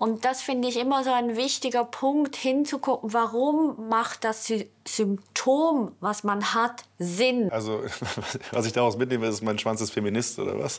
Und das finde ich immer so ein wichtiger Punkt, hinzugucken, warum macht das Symptom, was man hat, Sinn? Also, was ich daraus mitnehme, ist, mein Schwanz ist Feminist, oder was?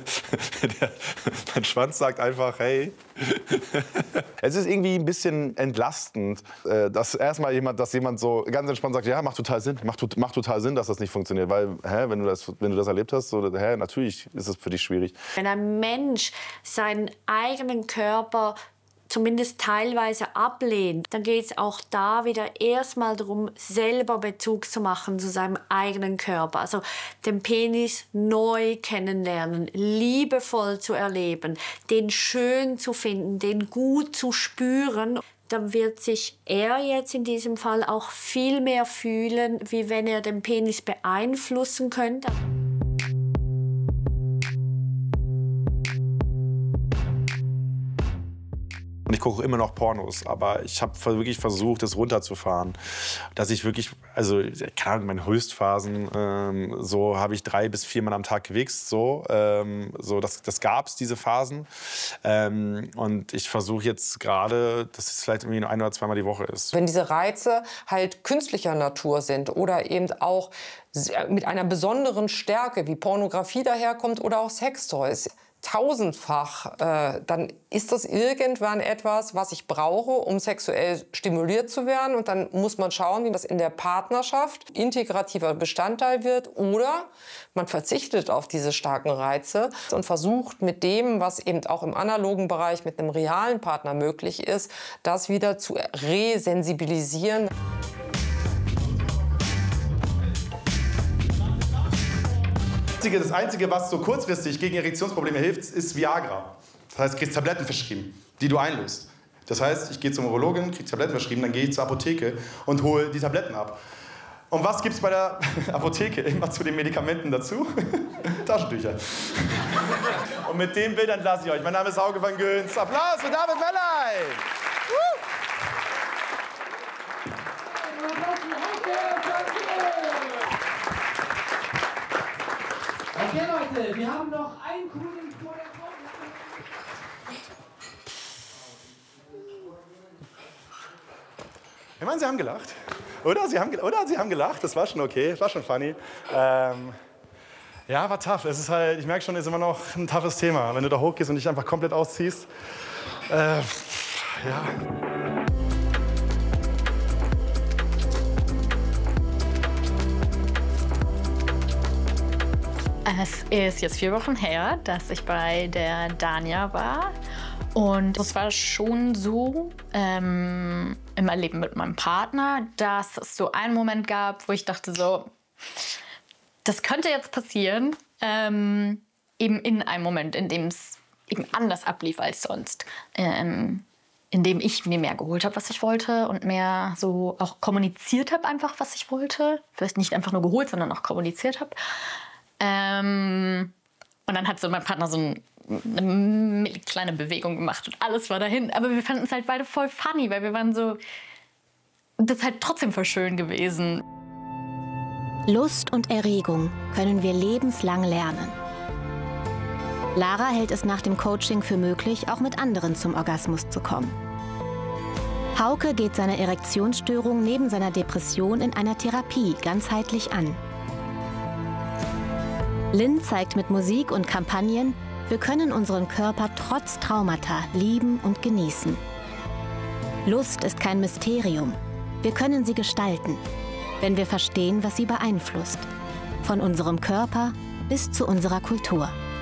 Mein Schwanz sagt einfach, hey. Es ist irgendwie ein bisschen entlastend, dass jemand so ganz entspannt sagt, ja, macht total Sinn, macht total Sinn, dass das nicht funktioniert. Weil, wenn du das erlebt hast, so, natürlich ist es für dich schwierig. Wenn ein Mensch seinen eigenen Körper zumindest teilweise ablehnt, dann geht es auch da wieder erstmal darum, selber Bezug zu machen zu seinem eigenen Körper. Also den Penis neu kennenlernen, liebevoll zu erleben, den schön zu finden, den gut zu spüren. Dann wird sich er jetzt in diesem Fall auch viel mehr fühlen, wie wenn er den Penis beeinflussen könnte. Ich gucke immer noch Pornos, aber ich habe wirklich versucht, das runterzufahren. Dass ich wirklich, also keine Ahnung, meine Höchstphasen, so habe ich 3 bis 4 Mal am Tag gewichst, das gab's, diese Phasen. Und ich versuche jetzt gerade, dass es vielleicht irgendwie nur 1 oder 2 Mal die Woche ist. Wenn diese Reize halt künstlicher Natur sind oder eben auch mit einer besonderen Stärke, wie Pornografie daherkommt oder auch Sextoys, tausendfach, dann ist das irgendwann etwas, was ich brauche, um sexuell stimuliert zu werden. Und dann muss man schauen, wie das in der Partnerschaft integrativer Bestandteil wird. Oder man verzichtet auf diese starken Reize und versucht mit dem, was eben auch im analogen Bereich mit einem realen Partner möglich ist, das wieder zu resensibilisieren. Das Einzige, was so kurzfristig gegen Erektionsprobleme hilft, ist Viagra. Das heißt, du kriegst Tabletten verschrieben, die du einlöst. Das heißt, ich gehe zur Urologin, kriege Tabletten verschrieben, dann gehe ich zur Apotheke und hole die Tabletten ab. Und was gibt es bei der Apotheke immer zu den Medikamenten dazu? Taschentücher. Und mit dem Bild entlasse ich euch. Mein Name ist Hauke van Göns. Applaus für David Welley! Okay, Leute, wir haben noch einen coolen vor der Pause. Ich meine, Sie haben gelacht. Oder? Sie haben gelacht. Das war schon okay. Das war schon funny. Ja, war tough. Es ist halt, ich merke schon, es ist immer noch ein toughes Thema. Wenn du da hochgehst und dich einfach komplett ausziehst. Ja. Es ist jetzt 4 Wochen her, dass ich bei der Dania war. Und es war schon so im Erleben mit meinem Partner, dass es so einen Moment gab, wo ich dachte so, das könnte jetzt passieren. Eben in einem Moment, in dem es eben anders ablief als sonst. In dem ich mir mehr geholt habe, was ich wollte und mehr so auch kommuniziert habe einfach, was ich wollte. Vielleicht nicht einfach nur geholt, sondern auch kommuniziert habe. Und dann hat so mein Partner so eine kleine Bewegung gemacht und alles war dahin. Aber wir fanden es halt beide voll funny, weil wir waren so, das ist halt trotzdem voll schön gewesen. Lust und Erregung können wir lebenslang lernen. Lara hält es nach dem Coaching für möglich, auch mit anderen zum Orgasmus zu kommen. Hauke geht seine Erektionsstörung neben seiner Depression in einer Therapie ganzheitlich an. Lynn zeigt mit Musik und Kampagnen, wir können unseren Körper trotz Traumata lieben und genießen. Lust ist kein Mysterium. Wir können sie gestalten, wenn wir verstehen, was sie beeinflusst. Von unserem Körper bis zu unserer Kultur.